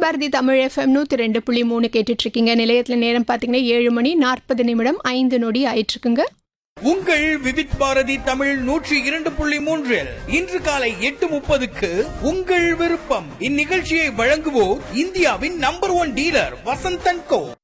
Vividh Bharathi Tamil FM 102.3 கேட்டுட்டு இருக்கீங்க. நிலையத்துல நேரம் பாத்தீங்கன்னா 7:40 ஆயிட்டு உங்கள் விவித் பாரதி தமிழ் 102.3 இன்று காலை 8:30 உங்கள் விருப்பம். இந்நிகழ்ச்சியை வழங்குவோர் இந்தியாவின் நம்பர் 1 டீலர் வசந்த் & கோ.